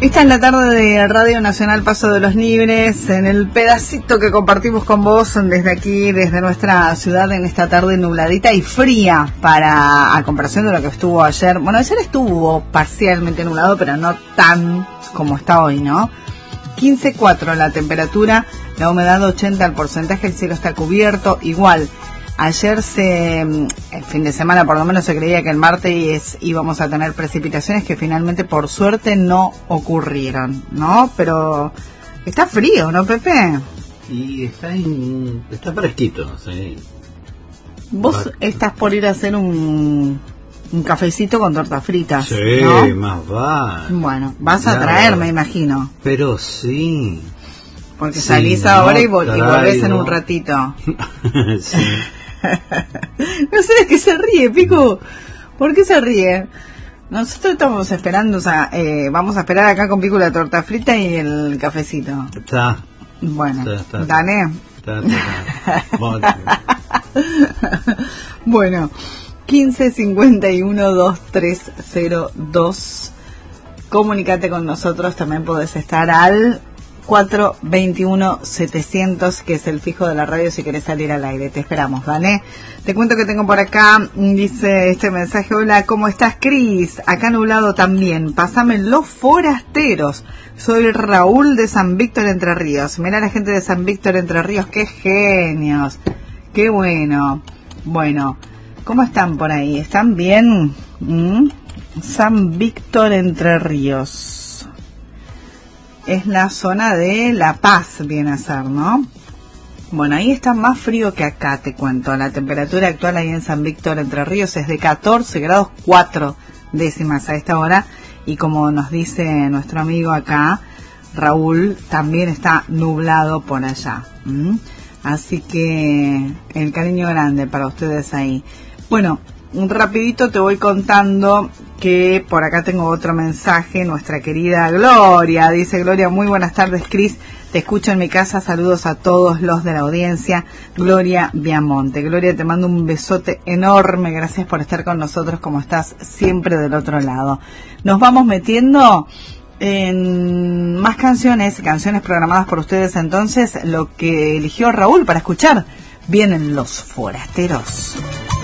Esta es la tarde de Radio Nacional Paso de los Libres, en el pedacito que compartimos con vos desde aquí, desde nuestra ciudad, en esta tarde nubladita y fría a comparación de lo que estuvo ayer. Bueno, ayer estuvo parcialmente nublado, pero no tan como está hoy, ¿no? 15,4 la temperatura, la humedad 80 el porcentaje, el cielo está cubierto, igual. Ayer el fin de semana por lo menos se creía que el martes íbamos a tener precipitaciones que finalmente por suerte no ocurrieron, ¿no? Pero está frío, ¿no, Pepe? Y está fresquito, sí. Vos estás por ir a hacer un cafecito con tortas fritas, sí, ¿no? Más va. Bueno, vas a traer, me imagino. Pero sí. Porque sí, salís ahora y volvés en un ratito. Sí. No sé de qué se ríe, Pico. ¿Por qué se ríe? Nosotros estamos esperando, o sea, vamos a esperar acá con Pico la torta frita y el cafecito. Está. Bueno, está, dale. Está. Bueno, 1551-2302. Comunicate con nosotros, también podés estar al 421-700, que es el fijo de la radio si querés salir al aire. Te esperamos, ¿vale? Te cuento que tengo por acá, dice este mensaje: hola, ¿cómo estás, Cris? Acá nublado también, pásame los forasteros. Soy Raúl de San Víctor, Entre Ríos. Mirá la gente de San Víctor, Entre Ríos, qué genios, qué bueno. Bueno, ¿cómo están por ahí? ¿Están bien? San Víctor, Entre Ríos. Es la zona de La Paz, viene a ser, ¿no? Bueno, ahí está más frío que acá, te cuento. La temperatura actual ahí en San Víctor, Entre Ríos, es de 14 grados 4 décimas a esta hora. Y como nos dice nuestro amigo acá, Raúl, también está nublado por allá. Así que el cariño grande para ustedes ahí. Bueno, un rapidito te voy contando que por acá tengo otro mensaje. Nuestra querida Gloria, dice Gloria: muy buenas tardes, Cris, te escucho en mi casa, saludos a todos los de la audiencia. Gloria Viamonte. Gloria, te mando un besote enorme, gracias por estar con nosotros como estás siempre del otro lado. Nos vamos metiendo en más canciones programadas por ustedes. Entonces, lo que eligió Raúl para escuchar, vienen los forasteros.